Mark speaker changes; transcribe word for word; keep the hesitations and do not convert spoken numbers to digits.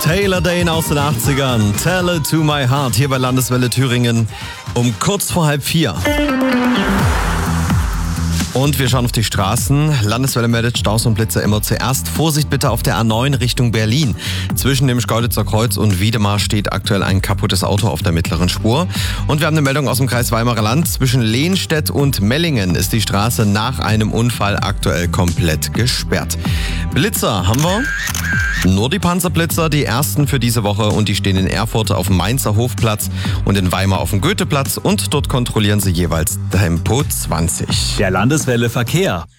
Speaker 1: Taylor Dane aus den achtzigern. Tell it to my heart hier bei Landeswelle Thüringen um kurz vor halb vier. Und wir schauen auf die Straßen. Landeswelle meldet Staus und Blitzer immer zuerst. Vorsicht bitte auf der A neun Richtung Berlin. Zwischen dem Schkeuditzer Kreuz und Wiedemar steht aktuell ein kaputtes Auto auf der mittleren Spur. Und wir haben eine Meldung aus dem Kreis Weimarer Land. Zwischen Lehnstedt und Mellingen ist die Straße nach einem Unfall aktuell komplett gesperrt. Blitzer haben wir. Nur die Panzerblitzer, die ersten für diese Woche, und die stehen in Erfurt auf dem Mainzer Hofplatz und in Weimar auf dem Goetheplatz, und dort kontrollieren sie jeweils Tempo zwanzig.
Speaker 2: Der Landeswelle Verkehr.